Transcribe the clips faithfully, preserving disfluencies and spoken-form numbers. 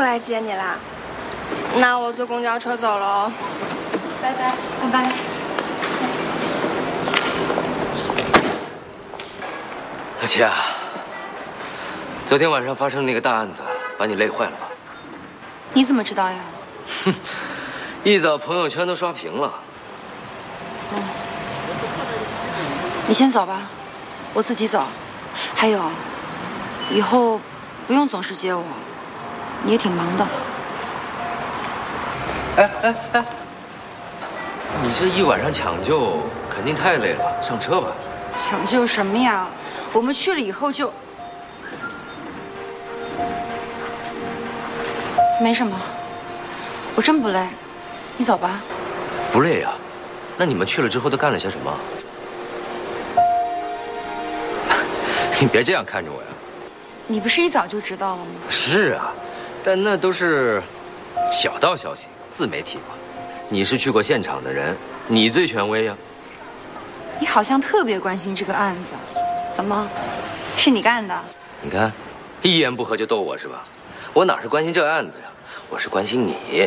来接你啦。那我坐公交车走了哦。拜拜， 拜拜。 阿七啊，昨天晚上发生那个大案子，把你累坏了吧？ 你怎么知道呀？ 哼，一早朋友圈都刷屏了。 哦，你先走吧，我自己走。还有，以后不用总是接我，你也挺忙的。 哎哎哎，你这一晚上抢救肯定太累了，上车吧。 抢救什么呀？我们去了以后就没什么，我真不累。你走吧。 不累啊？那你们去了之后都干了些什么？你别这样看着我呀。 你不是一早就知道了吗？ 是啊，但那都是小道消息，自媒体嘛。你是去过现场的人，你最权威呀。 你好像特别关心这个案子，怎么，是你干的？ 你看，一言不合就逗我是吧？我哪是关心这个案子呀，我是关心你。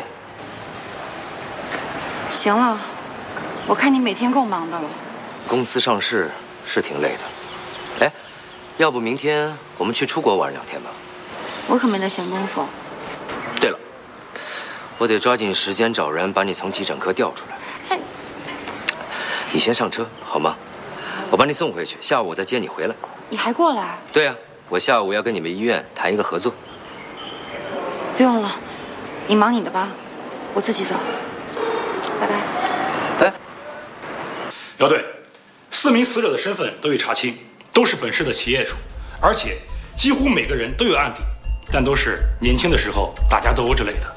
行了，我看你每天够忙的了。 公司上市是挺累的。哎，要不明天我们去出国玩两天吧？ 我可没那闲工夫。 对了，我得抓紧时间找人把你从急诊科调出来。哎，你先上车好吗？我把你送回去，下午我再接你回来。 你还过来？ 对啊，我下午要跟你们医院谈一个合作。 不用了，你忙你的吧，我自己走。拜拜。 哎， 姚队，四名死者的身份都已查清，都是本市的企业主，而且几乎每个人都有案底，但都是年轻的时候打架斗殴之类的。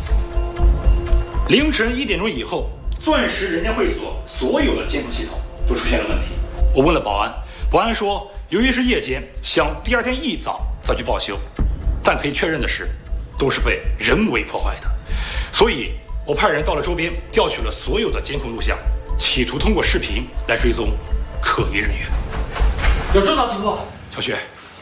凌晨一点钟以后，钻石人间会所所有的监控系统都出现了问题。我问了保安，保安说，由于是夜间，想第二天一早再去报修，但可以确认的是，都是被人为破坏的。所以我派人到了周边，调取了所有的监控录像，企图通过视频来追踪可疑人员。 有重大突破， 小雪。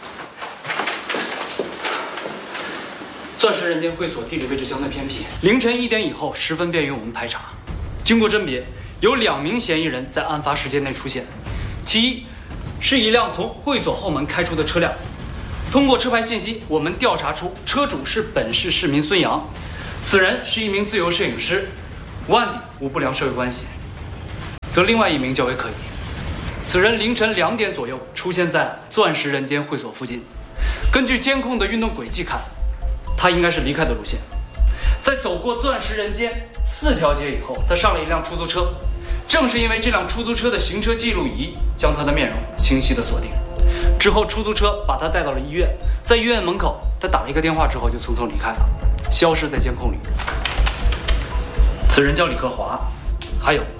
钻石人间会所地理位置相对偏僻，凌晨一点以后十分便于我们排查。经过甄别，有两名嫌疑人在案发时间内出现。其一，是一辆从会所后门开出的车辆。通过车牌信息，我们调查出车主是本市市民孙阳，此人是一名自由摄影师，无案底无不良社会关系。则另外一名较为可疑，此人凌晨两点左右出现在钻石人间会所附近。根据监控的运动轨迹看，他应该是离开的路线。在走过钻石人间四条街以后，他上了一辆出租车。正是因为这辆出租车的行车记录仪将他的面容清晰地锁定，之后出租车把他带到了医院，在医院门口他打了一个电话之后就匆匆离开了，消失在监控里。此人叫李克华，还有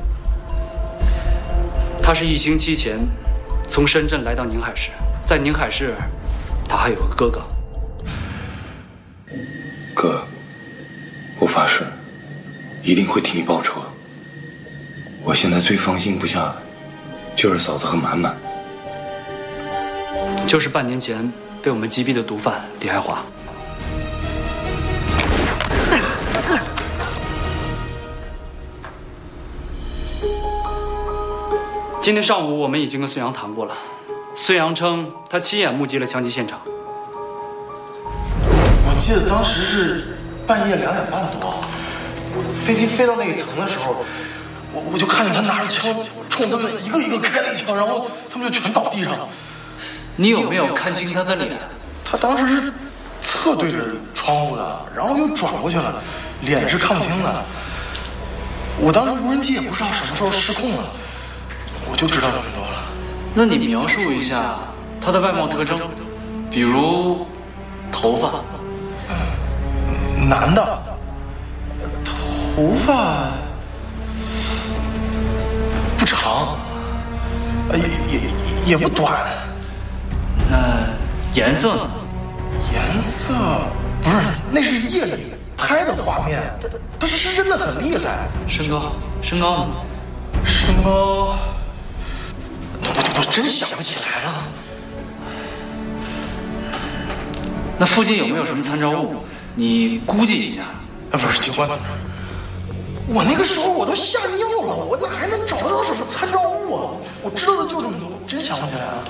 他是一星期前从深圳来到宁海市，在宁海市他还有个哥哥。 哥，我发誓一定会替你报仇。我现在最放心不下的就是嫂子和满满， 就是半年前被我们击毙的毒贩李爱华。今天上午我们已经跟孙杨谈过了，孙杨称他亲眼目击了枪击现场。 我记得当时是半夜两点半多，飞机飞到那一层的时候，我我就看见他拿着枪冲他们一个一个开了一枪，然后他们就全倒地上了。 你有没有看清他的脸？ 他当时是侧对着窗户的，然后又转过去了，脸是看不清的。我当时无人机也不知道什么时候失控了，我就知道这么多了。 那你描述一下他的外貌特征，比如头发。 嗯，男的，头发不长，也也也不短。 那颜色呢？ 颜色不是，那是夜里拍的画面，他他是真的很厉害。 身高，身高呢？ 身高，我我我真想不起来了。 那附近有没有什么参照物？ 你估计一下。 不是警官同志，我那个时候我都吓尿了，我哪还能找得到什么参照物啊？我知道的就这么多，真想不起来啊。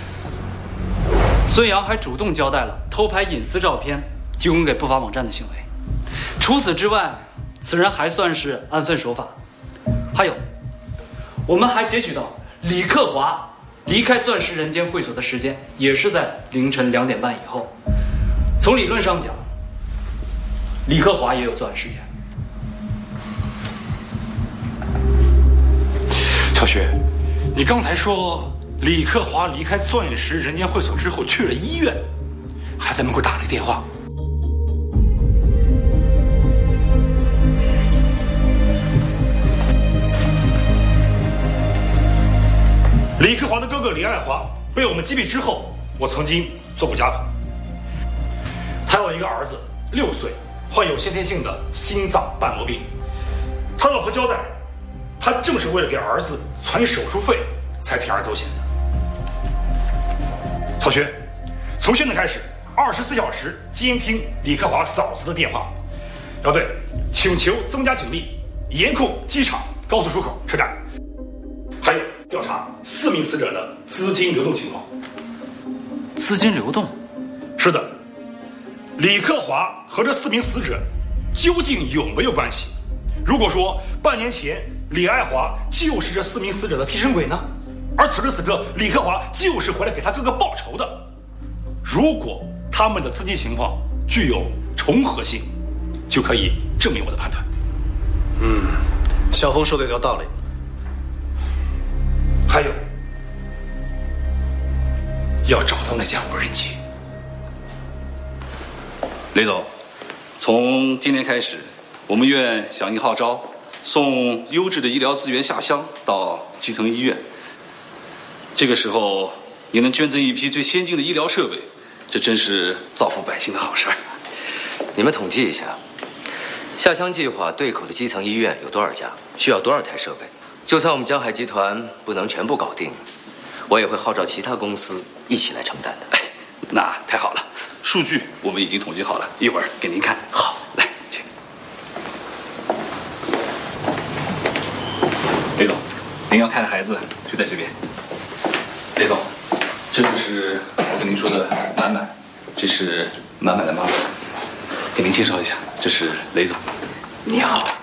孙杨还主动交代了偷拍隐私照片提供给不法网站的行为。除此之外，此人还算是安分守法。还有，我们还截取到李克华离开钻石人间会所的时间也是在凌晨两点半以后。从理论上讲，李克华也有作案时间。 小雪，你刚才说李克华离开钻石人间会所之后去了医院，还在门口打了个电话。李克华的哥哥李爱华被我们击毙之后，我曾经做过家访。他有一个儿子，六岁，患有先天性的心脏瓣膜病。他老婆交代，他正是为了给儿子攒手术费才铤而走险的。小学，从现在开始，二十四小时监听李克华嫂子的电话。要对，请求增加警力，严控机场、高速出口、车站。还有，调查四名死者的资金流动情况。 资金流动？ 是的。李克华和这四名死者究竟有没有关系？如果说半年前李爱华就是这四名死者的替身鬼呢，而此时此刻李克华就是回来给他哥哥报仇的，如果他们的资金情况具有重合性，就可以证明我的判断。 嗯，小峰说的有道理。 还有，要找到那家无人机。 雷总，从今天开始，我们院响应号召，送优质的医疗资源下乡到基层医院。这个时候，你能捐赠一批最先进的医疗设备，这真是造福百姓的好事儿。 你们统计一下，下乡计划对口的基层医院有多少家？需要多少台设备？就算我们江海集团不能全部搞定，我也会号召其他公司一起来承担的。 那太好了，数据我们已经统计好了，一会儿给您看。好，来，请。雷总，您要看的孩子就在这边。雷总，这就是我跟您说的满满，这是满满的妈妈。给您介绍一下，这是雷总。 你好。